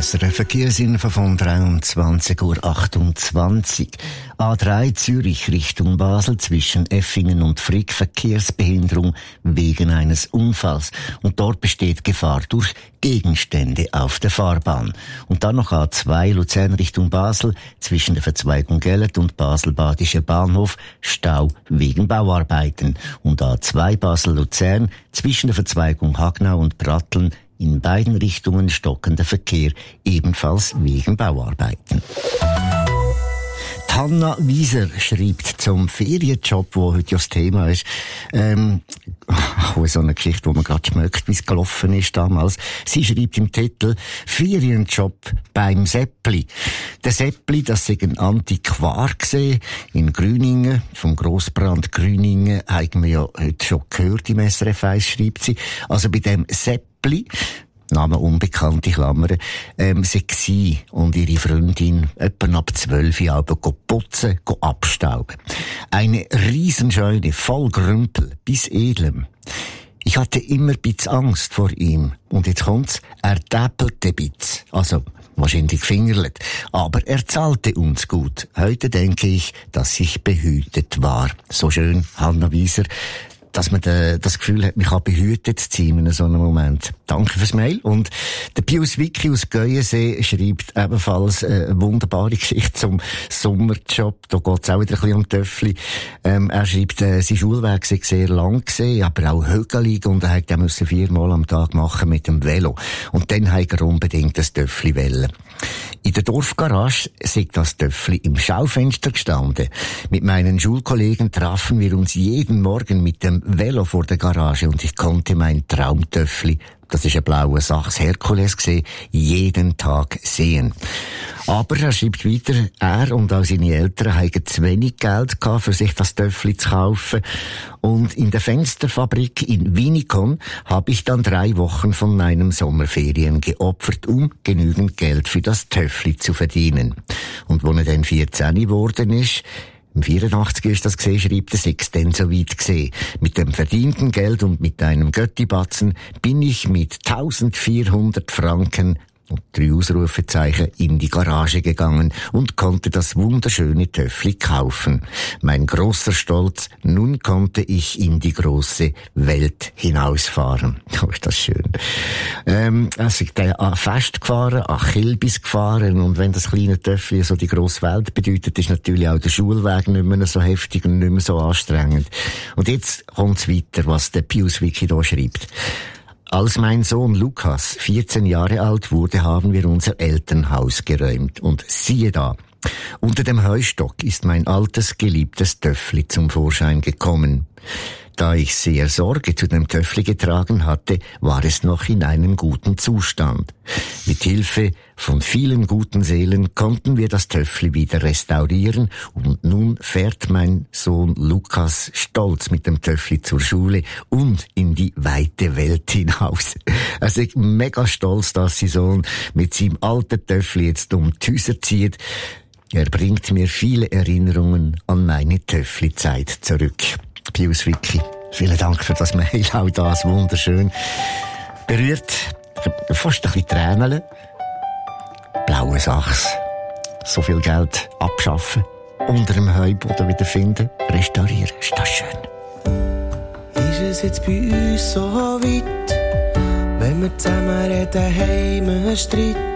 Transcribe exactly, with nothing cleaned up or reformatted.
S R F Verkehrsinfo von dreiundzwanzig Uhr achtundzwanzig. A drei Zürich Richtung Basel zwischen Effingen und Frick Verkehrsbehinderung wegen eines Unfalls. Und dort besteht Gefahr durch Gegenstände auf der Fahrbahn. Und dann noch A zwei Luzern Richtung Basel zwischen der Verzweigung Gellert und Basel-Badischer Bahnhof Stau wegen Bauarbeiten. Und A zwei Basel-Luzern zwischen der Verzweigung Hagnau und Pratteln in beiden Richtungen stockender Verkehr, ebenfalls wegen Bauarbeiten. Hanna Wieser schreibt zum Ferienjob, wo heute ja das Thema ist, ähm, auch so eine Geschichte, wo man gerade schmeckt, wie es gelaufen ist damals. Sie schreibt im Titel Ferienjob beim Seppli. Der Seppli, das sei ein Antiquar gesehen in Grüningen, vom Grossbrand Grüningen, haben wir ja heute schon gehört im S R F eins, schreibt sie. Also bei dem Seppli, Name unbekannte Klammern, ähm, sie gsi und ihre Freundin etwa ab zwölf Jahren putzen, abstauben. Eine Riesenscheune, voll Grümpel, bis edlem. Ich hatte immer ein bisschen Angst vor ihm. Und jetzt kommt's, er täpelte ein bisschen. Also, wahrscheinlich fingerlet. Aber er zahlte uns gut. Heute denke ich, dass ich behütet war. So schön, Hanna Wieser, dass man de, das Gefühl hat, man kann behütet sein in so einem Moment. Danke fürs Mail. Und der Pius Wicki aus Geuensee schreibt ebenfalls eine wunderbare Geschichte zum Sommerjob. Da geht's auch wieder ein bisschen um Töffli. Ähm, er schreibt, äh, sein Schulweg sei sehr lang gewesen, aber auch hügelig, und er musste müssen viermal am Tag machen mit dem Velo. Und dann hat er unbedingt das Töffli wollen. In der Dorfgarage sei das Töffli im Schaufenster gestanden. Mit meinen Schulkollegen trafen wir uns jeden Morgen mit dem Velo vor der Garage und ich konnte mein Traumtöffli, das ist ein blauer Sachs Herkules gesehen, jeden Tag sehen. Aber er schreibt weiter, er und auch seine Eltern hatten zu wenig Geld gehabt, für sich das Töffli zu kaufen. Und in der Fensterfabrik in Winikon habe ich dann drei Wochen von meinen Sommerferien geopfert, um genügend Geld für das Töffli zu verdienen. Und wo er dann vierzehn geworden ist, im vierundachtzig ist das gesehen, schreibt er, sechs denn so weit gesehen. Mit dem verdienten Geld und mit einem Göttibatzen bin ich mit eintausendvierhundert Franken und drei Ausrufezeichen in die Garage gegangen und konnte das wunderschöne Töffli kaufen. Mein großer Stolz, nun konnte ich in die große Welt hinausfahren. Oh, ist das schön. Ähm, also ich bin an Fest gefahren, an Kilbis gefahren, und wenn das kleine Töffli so die grosse Welt bedeutet, ist natürlich auch der Schulweg nicht mehr so heftig und nicht mehr so anstrengend. Und jetzt kommt's weiter, was der Pius Wicki da schreibt. Als mein Sohn Lukas vierzehn Jahre alt wurde, haben wir unser Elternhaus geräumt. Und siehe da, unter dem Heustock ist mein altes, geliebtes Töffli zum Vorschein gekommen. Da ich sehr Sorge zu dem Töffli getragen hatte, war es noch in einem guten Zustand. Mit Hilfe von vielen guten Seelen konnten wir das Töffli wieder restaurieren, und nun fährt mein Sohn Lukas stolz mit dem Töffli zur Schule und in die weite Welt hinaus. Er ist mega stolz, dass sein Sohn mit seinem alten Töffli jetzt um die Häuser zieht. Er bringt mir viele Erinnerungen an meine Töffli-Zeit zurück. Pius Wicki, vielen Dank für das Mail, auch das wunderschön. Berührt, fast ein bisschen Tränen. Blaue Sachs. So viel Geld abschaffen, unter dem Heuboden wiederfinden, restaurieren. Ist das schön? Ist es jetzt bei uns so weit, wenn wir zusammen reden, heim Streit?